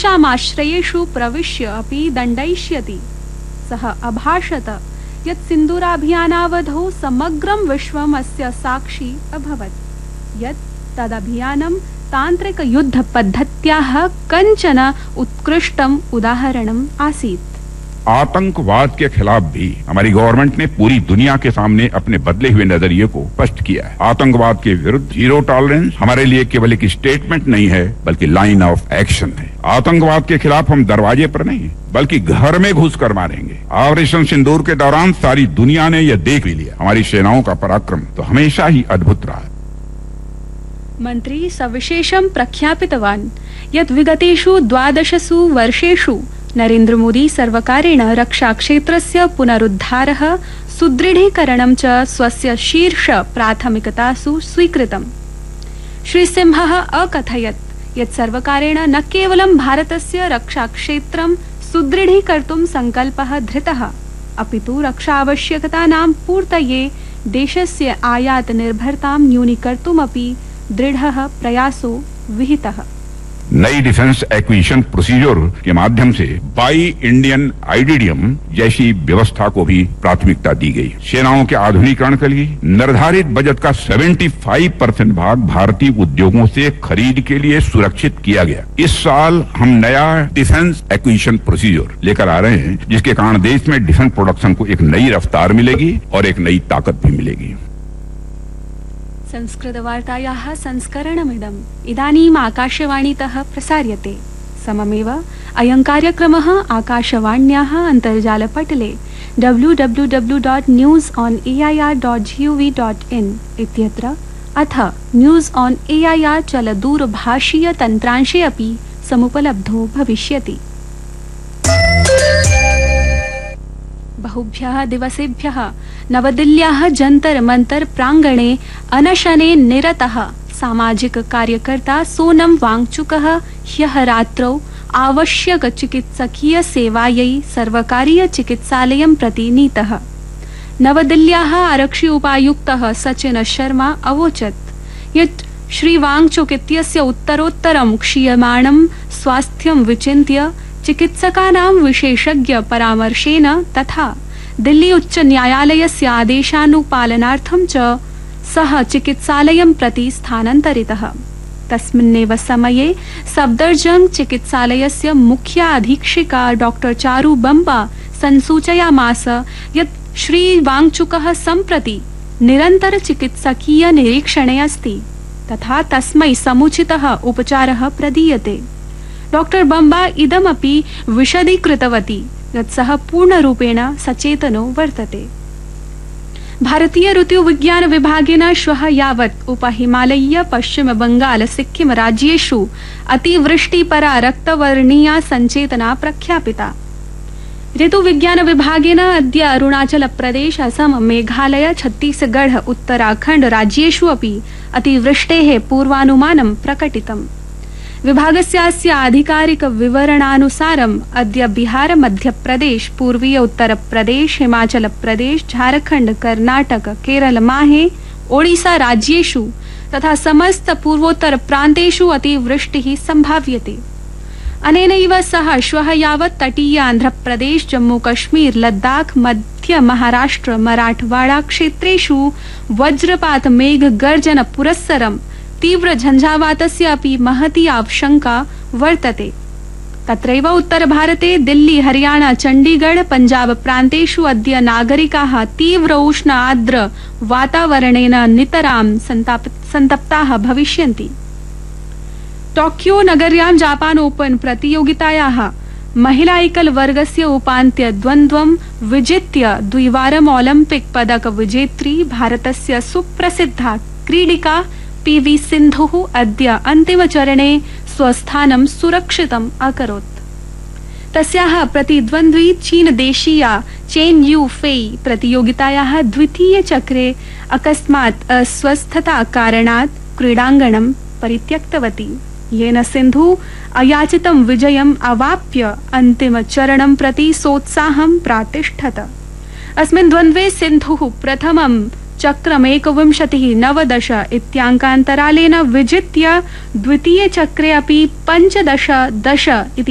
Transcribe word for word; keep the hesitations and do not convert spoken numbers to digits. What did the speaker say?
तेषामाश्रयेषु प्रविश्य अपि दण्डयिष्यति। सः अभाषत यत् सिन्दूराभियानावधौ समग्रं विश्वम् अस्य साक्षी अभवत्, यत् तदभियानं तान्त्रिकयुद्धपद्धत्याः कञ्चन उत्कृष्टम् उदाहरणम् आसीत्। आतंकवाद के खिलाफ भी हमारी गवर्नमेंट ने पूरी दुनिया के सामने अपने बदले हुए नजरिए को स्पष्ट किया है। आतंकवाद के विरुद्ध जीरो टॉलरेंस हमारे लिए केवल एक स्टेटमेंट नहीं है, बल्कि लाइन ऑफ एक्शन है। आतंकवाद के खिलाफ हम दरवाजे पर नहीं, बल्कि घर में घुस कर मारेंगे। ऑपरेशन सिंदूर के दौरान सारी दुनिया ने यह देख भी लिया। हमारी सेनाओं का पराक्रम तो हमेशा ही अद्भुत रहा है। मन्त्री सविशेषं प्रख्यापितवान् यत् विगतेषु द्वादशसु वर्षेषु नरेन्द्र मोदी सर्वकारेण रक्षाक्षेत्रस्य पुनरुद्धारः सुदृढीकरणं च स्वस्य शीर्ष प्राथमिकतासु स्वीकृतम्। श्री सिंहः अकथयत् यत् सर्वकारेण न केवलं भारतस्य रक्षाक्षेत्रं सुदृढीकर्तुं सङ्कल्पः धृतः, अपितु रक्षावश्यकतानां पूर्तये देशस्य आयात निर्भरतां न्यूनीकर्तुमपि दृढ़ः प्रयासो विहितः। नई डिफेंस एक्विजिशन प्रोसीजर के माध्यम से बाई इंडियन आईडीडीएम जैसी व्यवस्था को भी प्राथमिकता दी गई। सेनाओं के आधुनिकीकरण के लिए निर्धारित बजट का पचहत्तर परसेंट भाग भारतीय उद्योगों से खरीद के लिए सुरक्षित किया गया। इस साल हम नया डिफेंस एक्विजिशन प्रोसीजर लेकर आ रहे हैं, जिसके कारण देश में डिफेंस प्रोडक्शन को एक नई रफ्तार मिलेगी और एक नई ताकत भी मिलेगी। संस्कृतवार्तायाः संस्करणमिदम् इदानीम् आकाशवाणीतः प्रसार्यते। सममेव अयं कार्यक्रमः आकाशवाण्याः अन्तर्जालपटले W W W dot news on A I R dot G O V dot in इत्यत्र अथ news on A I R चलदूरभाषीय तन्त्रांशे अपि समुपलब्धो भविष्यति। बहुभ्यः दिवसेभ्यः नवदिल्ल्याः जंतर मंतर प्रांगणे अनशने निरतः सामाजिक कार्यकर्ता सोनम वांगचुकः ह्यः रात्रौ आवश्यक चिकित्सकीय सेवायै सर्वकारीय चिकित्सालयं प्रति नीतः। नवदिल्ल्याः आरक्षि उपायुक्तः सचिन शर्मा अवोचत् यत् श्री वांगचुक इत्यस्य उत्तरोत्तरं क्षीयमाणं स्वास्थ्यं विचिन्त्य चिकित्सकानां विशेषज्ञ परामर्शेन तथा दिल्ली उच्च न्यायालयस्य आदेशानुपालनार्थं च सः चिकित्सालयं प्रति स्थानान्तरितः। तस्मिन्नेव समये सफदरजंग चिकित्सालयस्य मुख्या अधीक्षिका डॉक्टर चारू बम्बा संसूचयामास यत् श्री वांगचुकः सम्प्रति निरन्तर चिकित्सकीय निरीक्षणे अस्ति तथा तस्मै समुचितः उपचारः प्रदीयते। डॉक्टर बम्बा इदमपि विशदीकृतवती यत् सः पूर्णरूपेण सचेतनो वर्तते। भारतीय ऋतुविज्ञान विभागेन श्वः यावत् उपहिमालयीय पश्चिम बंगाल सिक्किम राज्येषु अतिवृष्टिपरा रक्तवर्णीया संचेतना प्रख्यापिता। ऋतुविज्ञान विभागेन अद्य अरुणाचल प्रदेश, असम, मेघालय, छत्तीसगढ़, उत्तराखण्ड राज्येषु अपि अतिवृष्टेः पूर्वानुमानं प्रकटितम्। विभागस्यास्य आधिकारिक विवरणानुसारम् अद्य बिहार, मध्यप्रदेश, पूर्वीय उत्तर प्रदेश, हिमाचल प्रदेश, झारखंड, कर्नाटक, केरल, माहे, ओडिशा राज्येषु तथा समस्त पूर्वोत्तर प्रान्तेषु अतिवृष्टिः संभाव्यते। अनेनैव सह श्वः यावत् तटीय आंध्र प्रदेश, जम्मू कश्मीर, लद्दाख, मध्य महाराष्ट्र, मराठवाड़ा क्षेत्रेषु वज्रपात मेघ गर्जन पुरस्सरं तीव्र झंझावातस्य अपि महती आशंका वर्तते। तत्रैव उत्तर भारते दिल्ली, हरियाणा, चंडीगढ़, पंजाब प्रान्तेषु अद्य नागरिकाः तीव्र उष्ण आर्द्र वातावरणेन नितरां संतप्ताः भविष्यन्ति। टोक्यो नगर्यां जापान ओपन प्रतियोगितायाः महिला एकल वर्गस्य उपान्त्य द्वन्द्वं विजित्य द्विवारं ओलंपिक पदक विजेत्री भारतस्य सुप्रसिद्धा क्रीडिका पी वी सिन्धुः अद्य अन्तिमचरणे स्वस्थानं सुरक्षितम् अकरोत्। तस्याः प्रतिद्वन्द्वी चीनदेशीया चेन यू फेई प्रतियोगितायाः द्वितीये चक्रे अकस्मात् अस्वस्थता कारणात् क्रीडाङ्गणं परित्यक्तवती, येन सिन्धु अयाचितं विजयम् अवाप्य अन्तिमचरणं प्रति सोत्साहं प्रातिष्ठत। अस्मिन् द्वन्द्वे सिन्धुः प्रथमं चक्रम् एकविंशतिः नवदश इत्याङ्कान्तरालेन विजित्य द्वितीये चक्रे अपि पञ्चदश दश इति